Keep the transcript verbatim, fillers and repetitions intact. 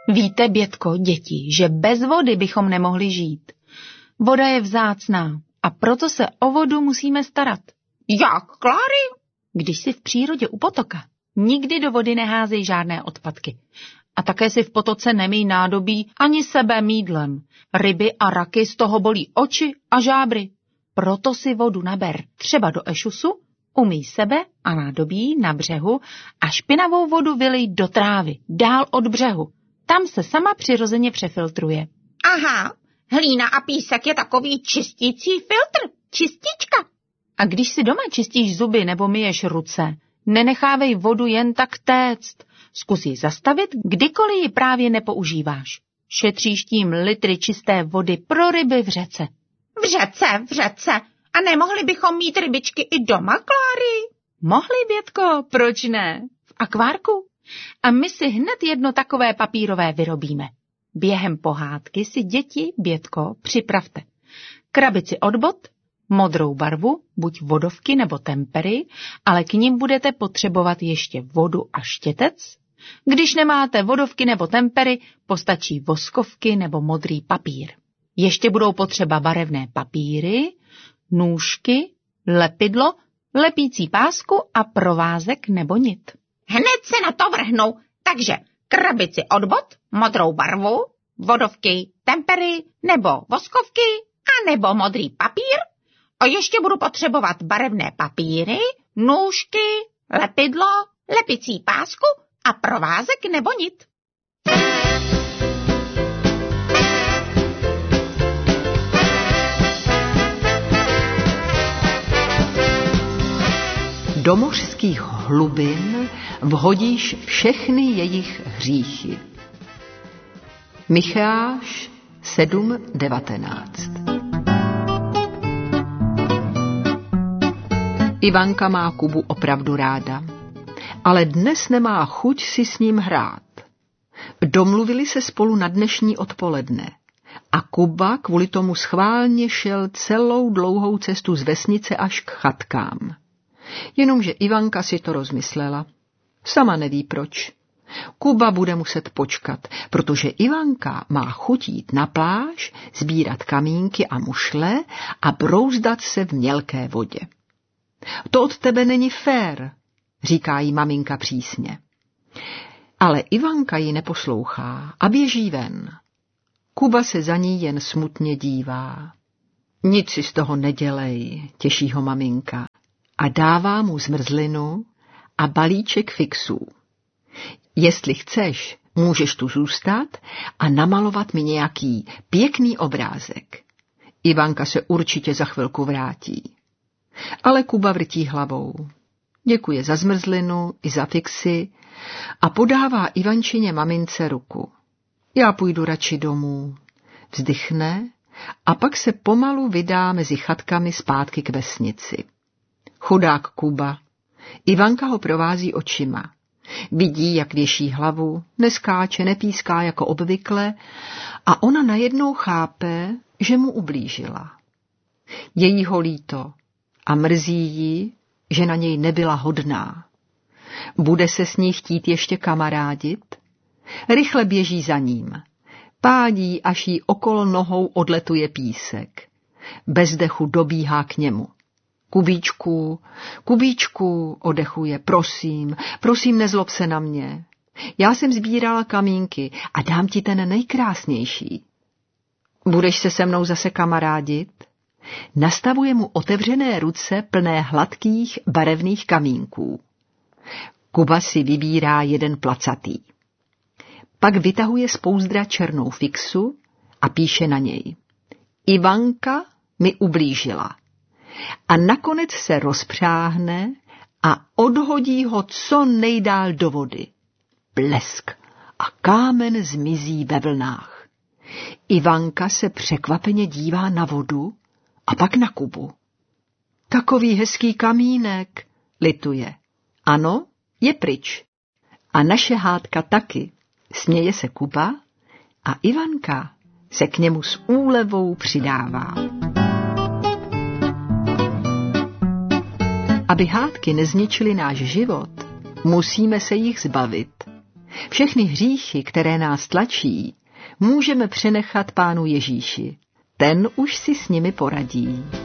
Víte, Bětko, děti, že bez vody bychom nemohli žít. Voda je vzácná a proto se o vodu musíme starat. Jak, Kláry? Když si v přírodě u potoka, nikdy do vody neházej žádné odpadky. A také si v potoce nemij nádobí ani sebe mýdlem. Ryby a raky z toho bolí oči a žábry. Proto si vodu naber třeba do ešusu, umyj sebe a nádobí na břehu a špinavou vodu vylej do trávy, dál od břehu. Tam se sama přirozeně přefiltruje. Aha, hlína a písek je takový čistící filtr, čistička. A když si doma čistíš zuby nebo myješ ruce, nenechávej vodu jen tak téct. Zkus ji zastavit, kdykoliv ji právě nepoužíváš. Šetříš tím litry čisté vody pro ryby v řece. V řece, v řece. A nemohli bychom mít rybičky i doma, Kláry? Mohli, Bětko, proč ne? V akvárku. A my si hned jedno takové papírové vyrobíme. Během pohádky si děti, Bětko, připravte krabici od bot, modrou barvu, buď vodovky nebo tempery, ale k nim budete potřebovat ještě vodu a štětec. Když nemáte vodovky nebo tempery, postačí voskovky nebo modrý papír. Ještě budou potřeba barevné papíry, nůžky, lepidlo, lepící pásku a provázek nebo nit. Hned se na to vrhnou, takže krabici od bot, modrou barvu, vodovky, tempery nebo voskovky a nebo modrý papír. A ještě budu potřebovat barevné papíry, nůžky, lepidlo, lepicí pásku a provázek nebo nit. Do mořských hlubin vhodíš všechny jejich hříchy. Micháš sedm devatenáct. Ivanka má Kubu opravdu ráda, ale dnes nemá chuť si s ním hrát. Domluvili se spolu na dnešní odpoledne a Kuba kvůli tomu schválně šel celou dlouhou cestu z vesnice až k chatkám. Jenomže Ivanka si to rozmyslela. Sama neví proč. Kuba bude muset počkat, protože Ivanka má chuť jít na pláž, sbírat kamínky a mušle a brouzdat se v mělké vodě. To od tebe není fér, říká jí maminka přísně. Ale Ivanka ji neposlouchá a běží ven. Kuba se za ní jen smutně dívá. Nic si z toho nedělej, těší ho maminka a dává mu zmrzlinu a balíček fixů. Jestli chceš, můžeš tu zůstat a namalovat mi nějaký pěkný obrázek. Ivanka se určitě za chvilku vrátí. Ale Kuba vrtí hlavou. Děkuje za zmrzlinu i za fixy a podává Ivančině mamince ruku. Já půjdu radši domů. Vzdychne a pak se pomalu vydá mezi chatkami zpátky k vesnici. Chudák Kuba. Ivanka ho provází očima. Vidí, jak věší hlavu, neskáče, nepíská jako obvykle a ona najednou chápe, že mu ublížila. Je jí ho líto a mrzí jí, že na něj nebyla hodná. Bude se s ní chtít ještě kamarádit? Rychle běží za ním. Pádí, až jí okolo nohou odletuje písek. Bez dechu dobíhá k němu. Kubíčku, Kubíčku, odechuje, prosím, prosím, nezlob se na mě. Já jsem sbírala kamínky a dám ti ten nejkrásnější. Budeš se se mnou zase kamarádit? Nastavuje mu otevřené ruce plné hladkých barevných kamínků. Kuba si vybírá jeden placatý. Pak vytahuje z pouzdra černou fixu a píše na něj. Ivanka mi ublížila. A nakonec se rozpřáhne a odhodí ho co nejdál do vody. Blesk a kámen zmizí ve vlnách. Ivanka se překvapeně dívá na vodu a pak na Kubu. Takový hezký kamínek, lituje. Ano, je pryč. A naše hádka taky, směje se Kuba a Ivanka se k němu s úlevou přidává. Aby hádky nezničily náš život, musíme se jich zbavit. Všechny hříchy, které nás tlačí, můžeme přenechat Pánu Ježíši. Ten už si s nimi poradí.